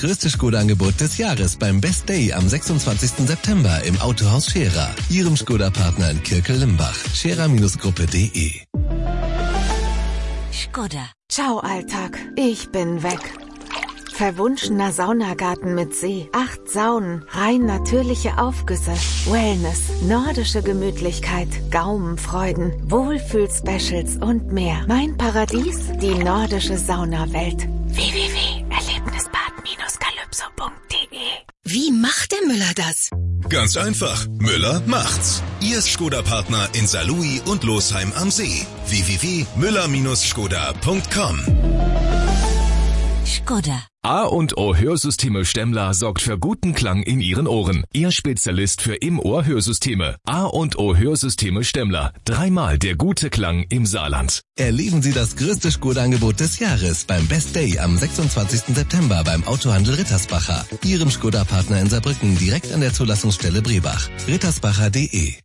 größte Skoda-Angebot des Jahres beim Best Day am 26. September im Autohaus Scherer, Ihrem Skoda-Partner in Kirkel-Limbach. Scherer-Gruppe.de. Skoda. Ciao Alltag, ich bin weg. Verwunschener Saunagarten mit See, 8 Saunen, rein natürliche Aufgüsse, Wellness, nordische Gemütlichkeit, Gaumenfreuden, Wohlfühl-Specials und mehr. Mein Paradies, die nordische Saunawelt. www.erlebnisbad-calypso.de. Wie macht der Müller das? Ganz einfach. Müller macht's. Ihr Skoda-Partner in Saarlouis und Losheim am See. www.müller-skoda.com. Skoda. A&O Hörsysteme Stemmler sorgt für guten Klang in Ihren Ohren. Ihr Spezialist für Im-Ohr-Hörsysteme. A&O Hörsysteme Stemmler. 3-mal der gute Klang im Saarland. Erleben Sie das größte Skoda-Angebot des Jahres beim Best Day am 26. September beim Autohandel Rittersbacher. Ihrem Skoda-Partner in Saarbrücken direkt an der Zulassungsstelle Brebach. rittersbacher.de.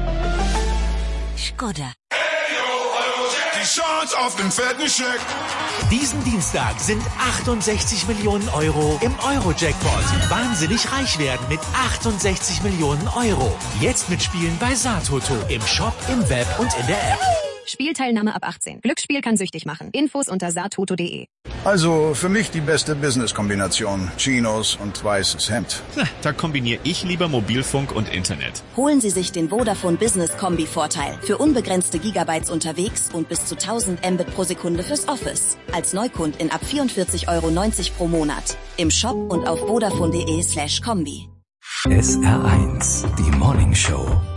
Skoda. Die Chance auf den fetten Scheck. Diesen Dienstag sind 68 Millionen Euro im Euro-Jackpot. Wahnsinnig reich werden mit 68 Millionen Euro. Jetzt mitspielen bei Saartoto. Im Shop, im Web und in der App. Spielteilnahme ab 18. Glücksspiel kann süchtig machen. Infos unter saartoto.de. Also für mich die beste Business-Kombination. Chinos und weißes Hemd. Da kombiniere ich lieber Mobilfunk und Internet. Holen Sie sich den Vodafone Business Kombi-Vorteil. Für unbegrenzte Gigabytes unterwegs und bis zu 1000 Mbit pro Sekunde fürs Office. Als Neukundin ab 44,90 Euro pro Monat. Im Shop und auf vodafone.de/kombi. SR1, die Morning Show.